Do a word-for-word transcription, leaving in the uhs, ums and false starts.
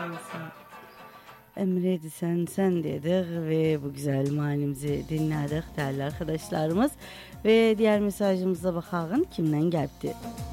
Emredi sen sen dedik ve bu güzel manimizi dinledik değerli arkadaşlarımız. Ve diğer mesajımıza bakalım kimden geldi.